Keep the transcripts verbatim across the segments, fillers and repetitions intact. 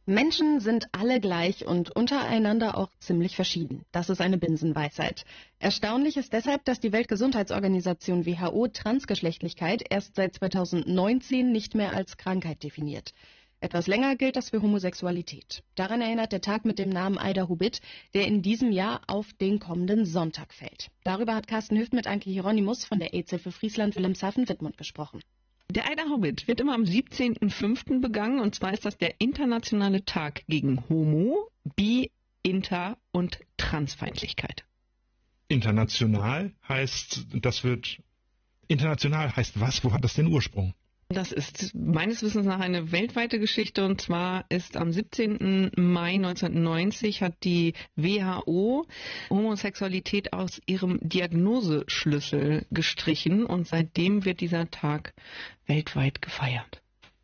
Menschen sind alle gleich und untereinander auch ziemlich verschieden. Das ist eine Binsenweisheit. Erstaunlich ist deshalb, dass die Weltgesundheitsorganisation W H O Transgeschlechtlichkeit erst seit zweitausendneunzehn nicht mehr als Krankheit definiert. Etwas länger gilt das für Homosexualität. Daran erinnert der Tag mit dem Namen Aida Hubit, der in diesem Jahr auf den kommenden Sonntag fällt. Darüber hat Carsten Hüft mit Anke Hieronymus von der AIDS-Hilfe Friesland Wilhelmshaven-Wittmund gesprochen. Der Aida Hubit wird immer am siebzehnten fünften begangen, und zwar ist das der internationale Tag gegen Homo-, Bi-, Inter- und Transfeindlichkeit. International heißt, das wird, international heißt was? Wo hat das den Ursprung? Das ist meines Wissens nach eine weltweite Geschichte, und zwar ist am siebzehnten Mai neunzehnhundertneunzig hat die W H O Homosexualität aus ihrem Diagnoseschlüssel gestrichen, und seitdem wird dieser Tag weltweit gefeiert.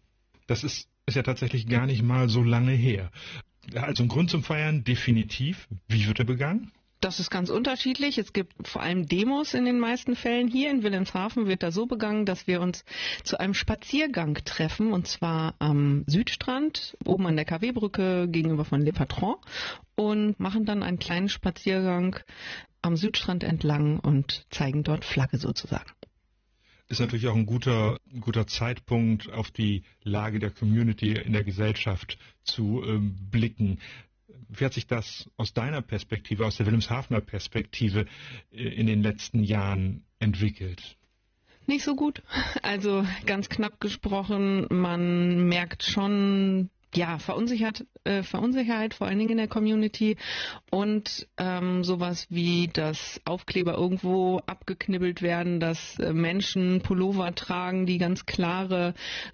Das ist, ist ja tatsächlich gar nicht mal so lange her. Also ein Grund zum Feiern definitiv. Wie wird er begangen? Das ist ganz unterschiedlich. Es gibt vor allem Demos in den meisten Fällen. Hier in Wilhelmshaven wird da so begangen, dass wir uns zu einem Spaziergang treffen, und zwar am Südstrand, oben an der K W-Brücke gegenüber von Le Patron, und machen dann einen kleinen Spaziergang am Südstrand entlang und zeigen dort Flagge sozusagen. Ist natürlich auch ein guter, guter Zeitpunkt, auf die Lage der Community in der Gesellschaft zu ähm, blicken. Wie hat sich das aus deiner Perspektive, aus der Wilhelmshavener Perspektive in den letzten Jahren entwickelt? Nicht so gut. Also ganz knapp gesprochen, man merkt schon, ja, Verunsichert, äh, Verunsicherheit, vor allen Dingen in der Community, und ähm, sowas wie, dass Aufkleber irgendwo abgeknibbelt werden, dass äh, Menschen Pullover tragen, die ganz klare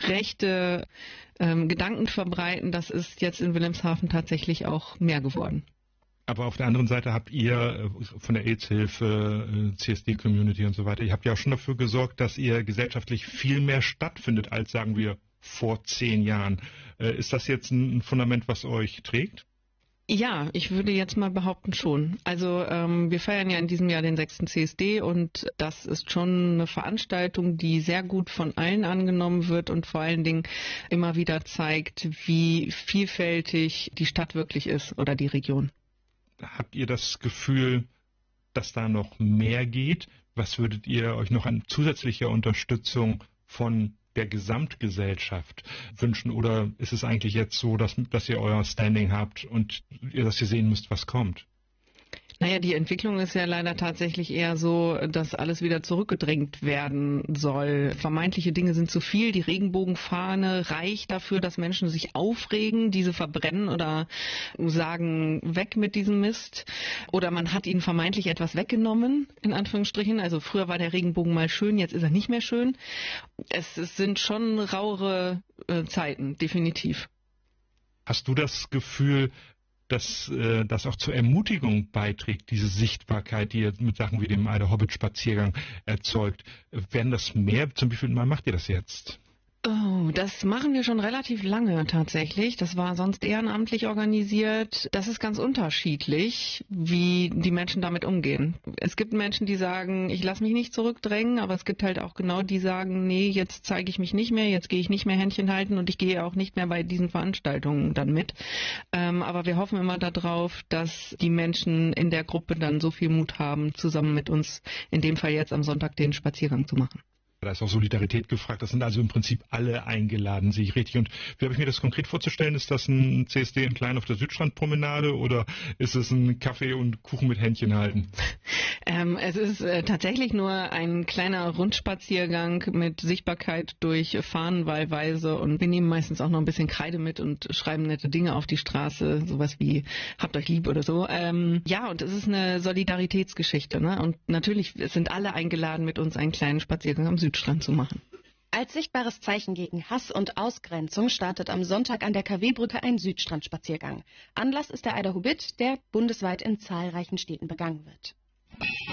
rechte ähm, Gedanken verbreiten. Das ist jetzt in Wilhelmshaven tatsächlich auch mehr geworden. Aber auf der anderen Seite habt ihr von der AIDS-Hilfe, C S D-Community und so weiter, ihr habt ja auch schon dafür gesorgt, dass ihr gesellschaftlich viel mehr stattfindet als, sagen wir, vor zehn Jahren. Ist das jetzt ein Fundament, was euch trägt? Ja, ich würde jetzt mal behaupten schon. Also ähm, wir feiern ja in diesem Jahr den sechsten C S D, und das ist schon eine Veranstaltung, die sehr gut von allen angenommen wird und vor allen Dingen immer wieder zeigt, wie vielfältig die Stadt wirklich ist oder die Region. Habt ihr das Gefühl, dass da noch mehr geht? Was würdet ihr euch noch an zusätzlicher Unterstützung von der Gesamtgesellschaft wünschen? Oder ist es eigentlich jetzt so, dass, dass ihr euer Standing habt und ihr, dass ihr sehen müsst, was kommt? Naja, die Entwicklung ist ja leider tatsächlich eher so, dass alles wieder zurückgedrängt werden soll. Vermeintliche Dinge sind zu viel. Die Regenbogenfahne reicht dafür, dass Menschen sich aufregen, diese verbrennen oder sagen, weg mit diesem Mist. Oder man hat ihnen vermeintlich etwas weggenommen, in Anführungsstrichen. Also früher war der Regenbogen mal schön, jetzt ist er nicht mehr schön. Es, es sind schon rauere äh, Zeiten, definitiv. Hast du das Gefühl, dass äh, das auch zur Ermutigung beiträgt, diese Sichtbarkeit, die ihr mit Sachen wie dem Aida Hubit Spaziergang erzeugt? Werden das mehr? Zum wievielten Mal macht ihr das jetzt? Oh, das machen wir schon relativ lange tatsächlich. Das war sonst ehrenamtlich organisiert. Das ist ganz unterschiedlich, wie die Menschen damit umgehen. Es gibt Menschen, die sagen, ich lasse mich nicht zurückdrängen, aber es gibt halt auch genau die, die sagen, nee, jetzt zeige ich mich nicht mehr, jetzt gehe ich nicht mehr Händchen halten und ich gehe auch nicht mehr bei diesen Veranstaltungen dann mit. Ähm, aber wir hoffen immer darauf, dass die Menschen in der Gruppe dann so viel Mut haben, zusammen mit uns in dem Fall jetzt am Sonntag den Spaziergang zu machen. Da ist auch Solidarität gefragt. Das sind also im Prinzip alle eingeladen, sehe ich richtig. Und wie habe ich mir das konkret vorzustellen? Ist das ein C S D in klein auf der Südstrandpromenade oder ist es ein Kaffee und Kuchen mit Händchen halten? Ähm, es ist äh, tatsächlich nur ein kleiner Rundspaziergang mit Sichtbarkeit durch Fahnen wahlweise, und wir nehmen meistens auch noch ein bisschen Kreide mit und schreiben nette Dinge auf die Straße, sowas wie habt euch lieb oder so. Ähm, ja, und es ist eine Solidaritätsgeschichte, ne? Und natürlich sind alle eingeladen, mit uns einen kleinen Spaziergang am Südstrand zu machen. Als sichtbares Zeichen gegen Hass und Ausgrenzung startet am Sonntag an der K W-Brücke ein Südstrandspaziergang. Anlass ist der Aida Hubit, der bundesweit in zahlreichen Städten begangen wird.